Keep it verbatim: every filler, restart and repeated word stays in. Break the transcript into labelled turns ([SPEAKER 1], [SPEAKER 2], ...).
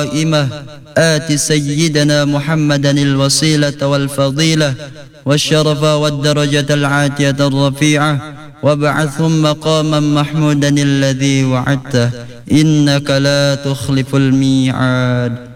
[SPEAKER 1] القائمة آت سيدنا محمدا الوسيلة والفضيلة والشرف والدرجة العاتية الرفيعة وابعثهم مقاما محمودا الذي وعدته إنك لا تخلف الميعاد.